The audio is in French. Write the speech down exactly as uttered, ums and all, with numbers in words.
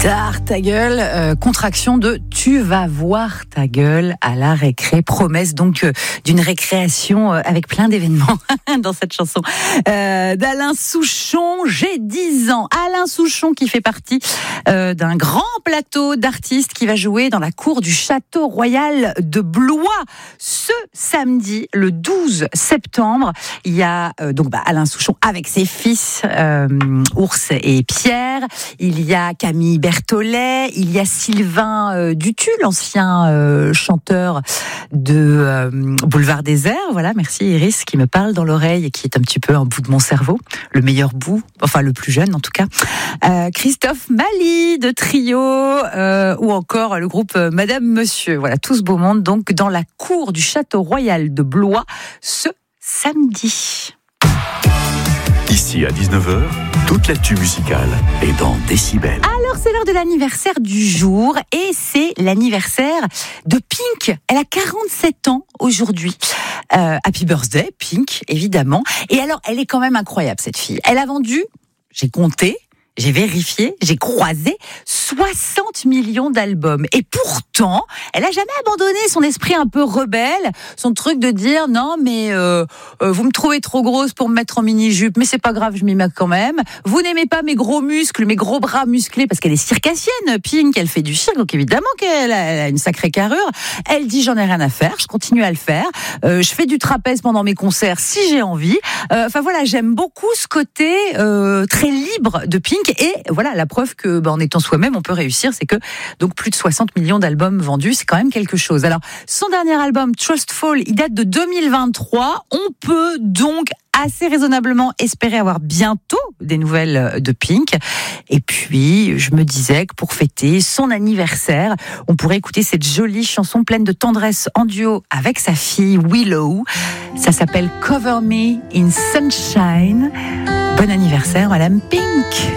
Tard ta gueule, euh, contraction de tu vas voir ta gueule à la récré. Promesse donc euh, d'une récréation euh, avec plein d'événements dans cette chanson euh, d'Alain Souchon. J'ai dix ans. Alain Souchon qui fait partie euh, d'un grand plateau d'artistes qui va jouer dans la cour du Château Royal de Blois ce samedi, le douze septembre. Il y a euh, donc bah, Alain Souchon avec ses fils euh, Ours et Pierre. Il y a Camille Berthollet, il y a Sylvain euh, Dutu, l'ancien euh, chanteur de euh, Boulevard Désert. Voilà, merci Iris qui me parle dans l'oreille et qui est un petit peu un bout de mon cerveau, le meilleur bout, enfin le plus jeune en tout cas. Euh, Christophe Mali de Trio euh, ou encore le groupe euh, Madame Monsieur. Voilà, tout ce beau monde donc dans la cour du Château Royal de Blois ce samedi. Ici à dix-neuf heures, toute l'actu musicale est dans Décibel. Alors c'est l'heure de l'anniversaire du jour et c'est l'anniversaire de Pink. Elle a quarante-sept ans aujourd'hui. Euh, happy birthday Pink, évidemment. Et alors elle est quand même incroyable cette fille. Elle a vendu, j'ai compté, j'ai vérifié, j'ai croisé soixante millions d'albums. Et pourtant, elle a jamais abandonné son esprit un peu rebelle, son truc de dire non mais euh, euh, vous me trouvez trop grosse pour me mettre en mini-jupe, mais c'est pas grave, je m'y mets quand même. Vous n'aimez pas mes gros muscles, mes gros bras musclés, parce qu'elle est circassienne, Pink, elle fait du cirque, donc évidemment qu'elle a, elle a une sacrée carrure. Elle dit j'en ai rien à faire, je continue à le faire. Euh, je fais du trapèze pendant mes concerts si j'ai envie. Enfin euh, voilà, j'aime beaucoup ce côté euh, très libre de Pink. Et voilà, la preuve que, bah, en étant soi-même, on peut réussir, c'est que donc plus de soixante millions d'albums vendus, c'est quand même quelque chose. Alors, son dernier album, Trustful, il date de deux mille vingt-trois. On peut donc assez raisonnablement espérer avoir bientôt des nouvelles de Pink. Et puis, je me disais que pour fêter son anniversaire, on pourrait écouter cette jolie chanson pleine de tendresse en duo avec sa fille Willow. Ça s'appelle Cover Me in Sunshine. Bon anniversaire, Madame Pink.